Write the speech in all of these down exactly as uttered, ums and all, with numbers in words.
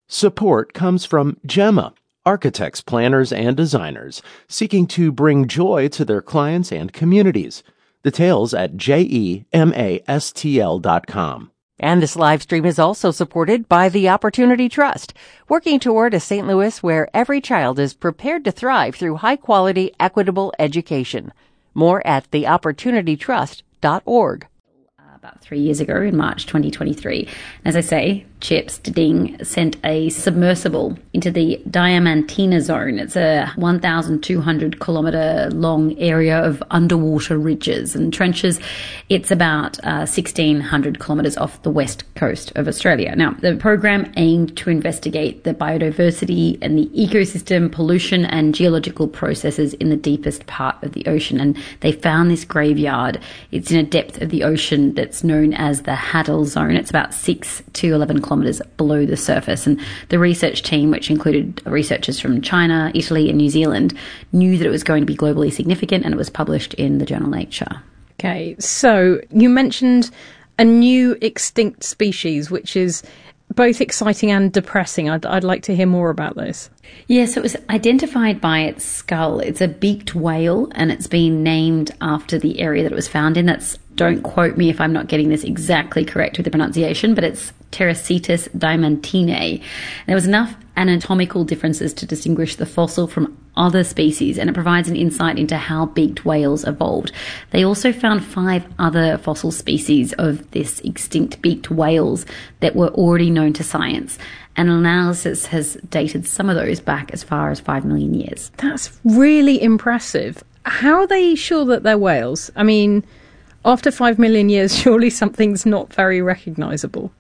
Support comes from Gemma, architects, planners, and designers seeking to bring joy to their clients and communities. Details at gemastl dot com. And this live stream is also supported by the Opportunity Trust, working toward a Saint Louis where every child is prepared to thrive through high-quality, equitable education. More at the opportunity trust dot org. About three years ago in March twenty twenty-three. As I say, CHIPS Ding sent a submersible into the Diamantina Zone. It's a one thousand two hundred kilometre long area of underwater ridges and trenches. It's about uh, sixteen hundred kilometres off the west coast of Australia. Now, the program aimed to investigate the biodiversity and the ecosystem, pollution and geological processes in the deepest part of the ocean. And they found this graveyard. It's in a depth of the ocean that's known as the Hadal Zone. It's about six to eleven kilometres below the surface. And the research team, which included researchers from China, Italy and New Zealand, knew that it was going to be globally significant, and it was published in the journal Nature. Okay, so you mentioned a new extinct species, which is both exciting and depressing. I'd, I'd like to hear more about this. Yes, it was identified by its skull. It's a beaked whale, and it's been named after the area that it was found in. That's, don't quote me if I'm not getting this exactly correct with the pronunciation, but it's Pterocetus diamantinae. There was enough anatomical differences to distinguish the fossil from other species, and it provides an insight into how beaked whales evolved. They also found five other fossil species of this extinct beaked whales that were already known to science. And analysis has dated some of those back as far as five million years. That's really impressive. How are they sure that they're whales? I mean, after five million years, surely something's not very recognisable.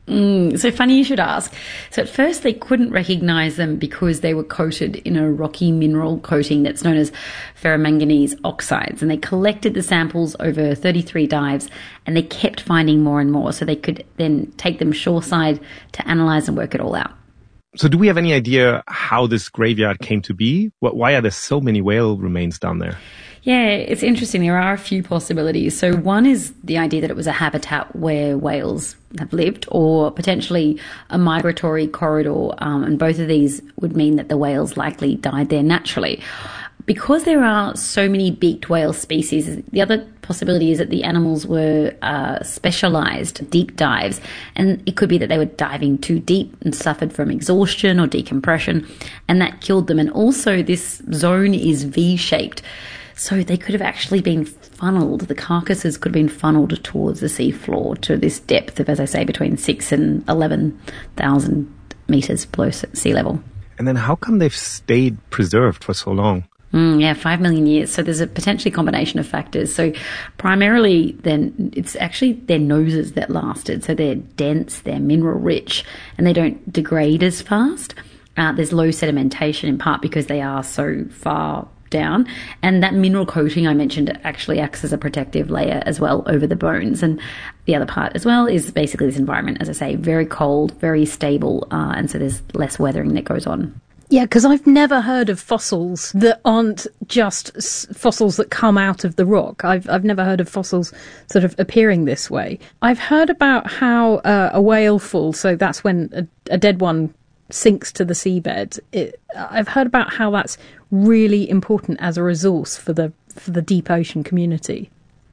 Mm, so funny you should ask. So at first they couldn't recognise them because they were coated in a rocky mineral coating that's known as ferromanganese oxides. And they collected the samples over thirty-three dives, and they kept finding more and more. So they could then take them shoreside to analyse and work it all out. So do we have any idea how this graveyard came to be? What, why are there so many whale remains down there? Yeah, it's interesting. There are a few possibilities. So one is the idea that it was a habitat where whales have lived, or potentially a migratory corridor. Um, and both of these would mean that the whales likely died there naturally. Because there are so many beaked whale species, the other possibility is that the animals were uh, specialised deep dives, and it could be that they were diving too deep and suffered from exhaustion or decompression, and that killed them. And also this zone is V-shaped, so they could have actually been funneled, the carcasses could have been funneled towards the seafloor to this depth of, as I say, between six and eleven thousand metres below sea level. And then how come they've stayed preserved for so long? Mm, yeah, five million years. So there's a potentially combination of factors. So primarily then it's actually their noses that lasted. So they're dense, they're mineral rich, and they don't degrade as fast. Uh, there's low sedimentation in part because they are so far down. And that mineral coating I mentioned actually acts as a protective layer as well over the bones. And the other part as well is basically this environment, as I say, very cold, very stable, uh, and so there's less weathering that goes on. Yeah, because I've never heard of fossils that aren't just s- fossils that come out of the rock. I've I've never heard of fossils sort of appearing this way. I've heard about how uh, a whale fall, so that's when a, a dead one sinks to the seabed. It, I've heard about how that's really important as a resource for the for the deep ocean community.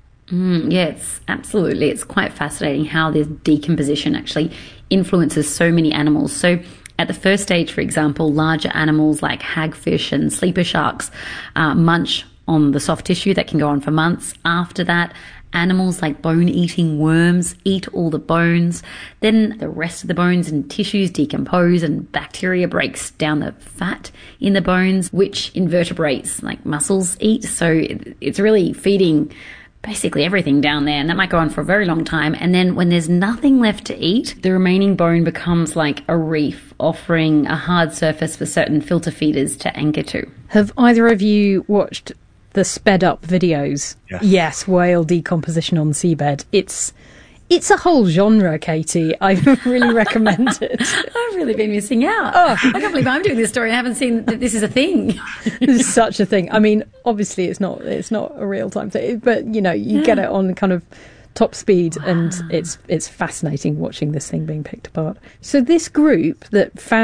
Mm, yeah, it's absolutely. It's quite fascinating how this decomposition actually influences so many animals. So at the first stage, for example, larger animals like hagfish and sleeper sharks uh, munch on the soft tissue that can go on for months. After that, animals like bone-eating worms eat all the bones. Then the rest of the bones and tissues decompose, and bacteria breaks down the fat in the bones, which invertebrates like mussels eat. So it, it's really feeding basically everything down there, and that might go on for a very long time. And then when there's nothing left to eat, the remaining bone becomes like a reef, offering a hard surface for certain filter feeders to anchor to. Have either of you watched the sped up videos? Yes. Yes, whale decomposition on the seabed. It's it's a whole genre, Katie. I really recommend it. I've really been missing out. Oh. I can't believe I'm doing this story and I haven't seen that this is a thing. This is such a thing. I mean, obviously it's not it's not a real time thing, but you know, you yeah. get it on kind of top speed, wow. and it's it's fascinating watching this thing being picked apart. So this group that found